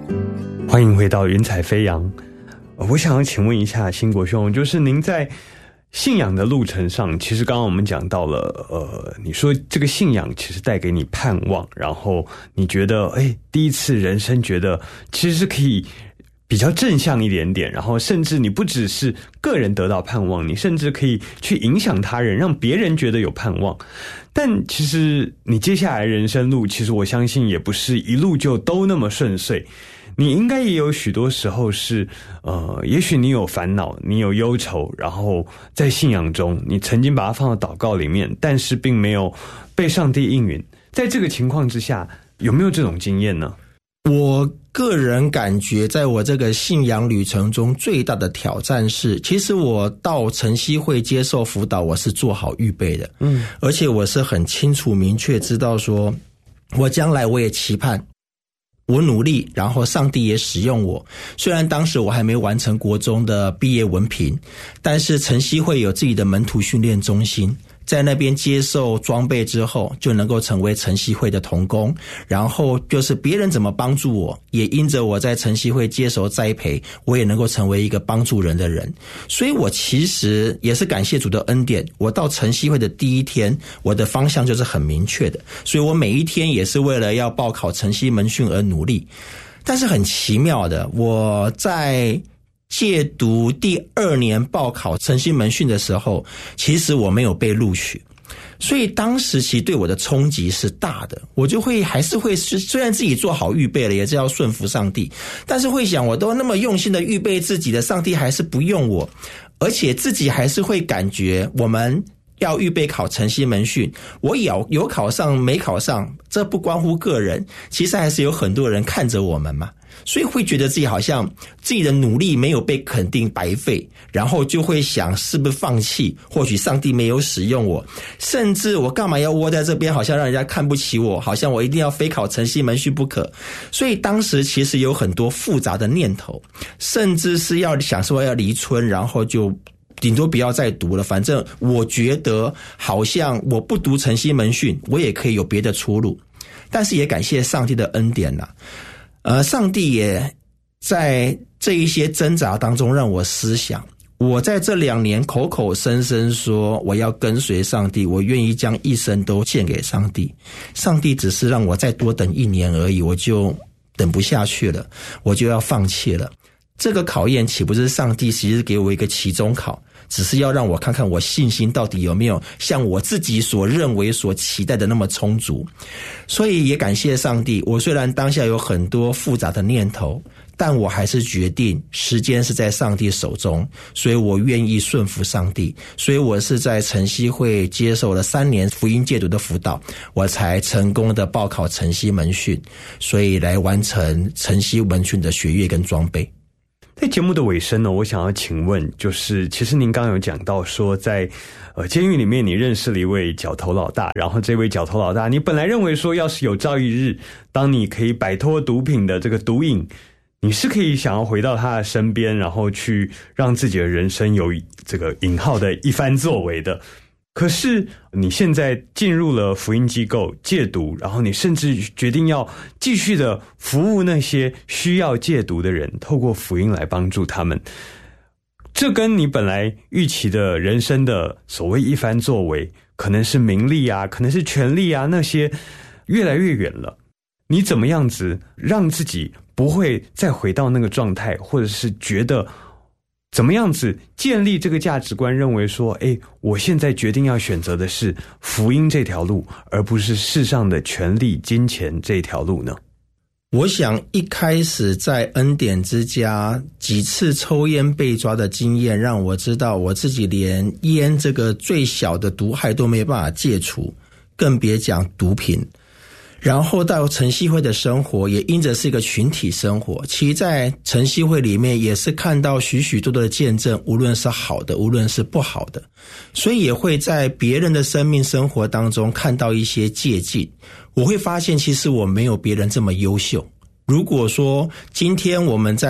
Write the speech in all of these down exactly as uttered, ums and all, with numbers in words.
欢迎回到云彩飞扬。我想要请问一下兴国兄，就是您在信仰的路程上，其实刚刚我们讲到了，呃，你说这个信仰其实带给你盼望，然后你觉得，哎，第一次人生觉得其实是可以比较正向一点点，然后甚至你不只是个人得到盼望，你甚至可以去影响他人，让别人觉得有盼望。但其实你接下来人生路，其实我相信也不是一路就都那么顺遂。你应该也有许多时候是，呃，也许你有烦恼，你有忧愁，然后在信仰中，你曾经把它放到祷告里面，但是并没有被上帝应允。在这个情况之下，有没有这种经验呢？ 我个人感觉，在我这个信仰旅程中，最大的挑战是，其实我到晨曦会接受辅导，我是做好预备的，嗯，而且我是很清楚明确知道说，我将来我也期盼。我努力，然后上帝也使用我。虽然当时我还没完成国中的毕业文凭，但是晨曦会有自己的门徒训练中心，在那边接受装备之后，就能够成为晨曦会的同工。然后就是别人怎么帮助我，也因着我在晨曦会接受栽培，我也能够成为一个帮助人的人。所以我其实也是感谢主的恩典，我到晨曦会的第一天，我的方向就是很明确的，所以我每一天也是为了要报考晨曦门训而努力。但是很奇妙的，我在戒毒第二年报考晨曦门训的时候，其实我没有被录取，所以当时其实对我的冲击是大的。我就会还是会，虽然自己做好预备了，也是要顺服上帝，但是会想，我都那么用心的预备自己的，上帝还是不用我，而且自己还是会感觉我们要预备考晨曦门训，我有有考上没考上，这不关乎个人，其实还是有很多人看着我们嘛，所以会觉得自己好像自己的努力没有被肯定白费，然后就会想是不是放弃，或许上帝没有使用我，甚至我干嘛要窝在这边，好像让人家看不起我，好像我一定要非考晨曦门训不可。所以当时其实有很多复杂的念头，甚至是要想说要离村，然后就顶多不要再读了，反正我觉得好像我不读晨曦门训，我也可以有别的出路。但是也感谢上帝的恩典啦，呃，上帝也在这一些挣扎当中让我思想，我在这两年口口声声说我要跟随上帝，我愿意将一生都献给上帝，上帝只是让我再多等一年而已，我就等不下去了，我就要放弃了。这个考验岂不是上帝其实给我一个期中考，只是要让我看看我信心到底有没有像我自己所认为所期待的那么充足。所以也感谢上帝，我虽然当下有很多复杂的念头，但我还是决定时间是在上帝手中，所以我愿意顺服上帝。所以我是在晨曦会接受了三年福音戒毒的辅导，我才成功的报考晨曦门训，所以来完成晨曦门训的学业跟装备。 在节目的尾声呢，我想要请问，就是其实您刚刚有讲到说在呃监狱里面你认识了一位角头老大，然后这位角头老大你本来认为说要是有朝一日当你可以摆脱毒品的这个毒瘾，你是可以想要回到他的身边，然后去让自己的人生有这个引号的一番作为的。可是你现在进入了福音机构戒毒，然后你甚至决定要继续的服务那些需要戒毒的人，透过福音来帮助他们。这跟你本来预期的人生的所谓一番作为，可能是名利啊，可能是权力啊，那些越来越远了。你怎么样子让自己不会再回到那个状态，或者是觉得怎么样子建立这个价值观，认为说，诶，我现在决定要选择的是福音这条路，而不是世上的权力、金钱这条路呢？ 我想一开始在恩典之家几次抽烟被抓的经验，让我知道我自己连烟这个最小的毒害都没办法戒除，更别讲毒品。然后到晨曦会的生活也因着是一个群体生活，其实在晨曦会里面也是看到许许多多的见证，无论是好的无论是不好的，所以也会在别人的生命生活当中看到一些借鉴。我会发现其实我没有别人这么优秀，如果说今天我们在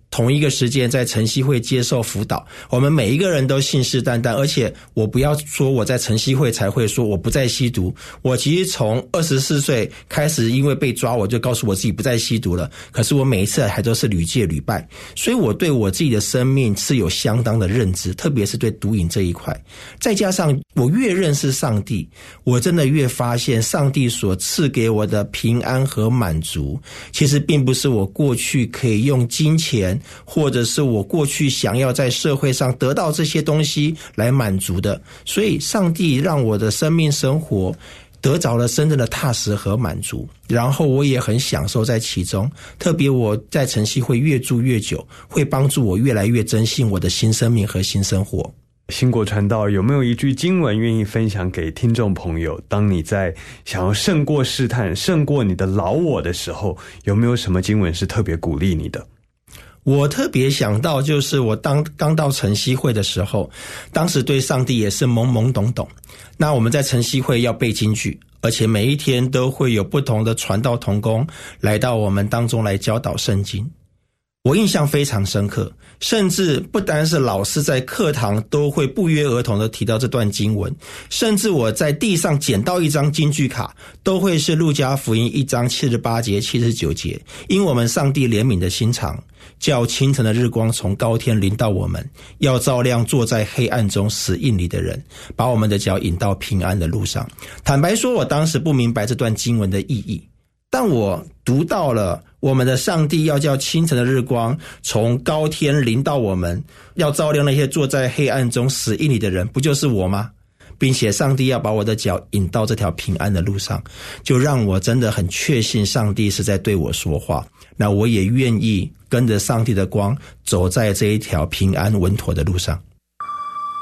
同一个时间在晨曦会接受辅导，我们每一个人都信誓旦旦，而且我不要说我在晨曦会才会说我不再吸毒，我其实从二十四岁开始因为被抓我就告诉我自己不再吸毒了，可是我每一次还都是屡戒屡败，所以我对我自己的生命是有相当的认知，特别是对毒瘾这一块。再加上我越认识上帝，我真的越发现上帝所赐给我的平安和满足，其实并不是我过去可以用金钱或者是我过去想要在社会上得到这些东西来满足的，所以上帝让我的生命生活得着了真正的踏实和满足，然后我也很享受在其中，特别我在晨曦会越住越久，会帮助我越来越珍惜我的新生命和新生活。 兴国传道有没有一句经文愿意分享给听众朋友？当你在想要胜过试探，胜过你的老我的时候，有没有什么经文是特别鼓励你的？ 我特别想到就是我当刚到晨曦会的时候，当时对上帝也是懵懵懂懂。那我们在晨曦会要背金句，而且每一天都会有不同的传道同工来到我们当中来教导圣经。我印象非常深刻，甚至不单是老师在课堂都会不约而同的提到这段经文，甚至我在地上捡到一张金句卡，都会是路加福音一章七十八节七十九节，因我们上帝怜悯的心肠，叫清晨的日光从高天临到我们，要照亮坐在黑暗中死荫里的人，把我们的脚引到平安的路上。坦白说，我当时不明白这段经文的意义，但我读到了我们的上帝要叫清晨的日光从高天临到我们，要照亮那些坐在黑暗中死荫里的人，不就是我吗？并且上帝要把我的脚引到这条平安的路上，就让我真的很确信上帝是在对我说话，那我也愿意跟着上帝的光走在这一条平安稳妥的路上。